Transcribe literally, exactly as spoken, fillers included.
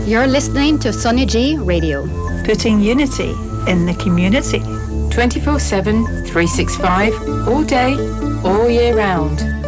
You're listening to Sonny G Radio. Putting unity in the community. twenty-four seven, three sixty-five, all day, all year round.